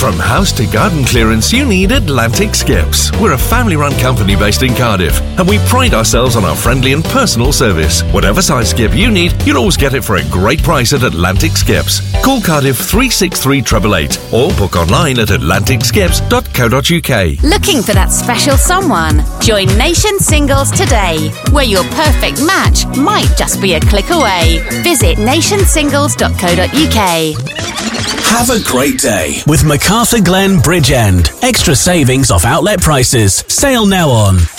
From house to garden clearance, you need Atlantic Skips. We're a family-run company based in Cardiff, and we pride ourselves on our friendly and personal service. Whatever size skip you need, you'll always get it for a great price at Atlantic Skips. Call Cardiff 363 888 or book online at atlanticskips.co.uk. Looking for that special someone? Join Nation Singles today, where your perfect match might just be a click away. Visit nationsingles.co.uk. Have a great day with MacArthur Glen Bridgend. Extra savings off outlet prices. Sale now on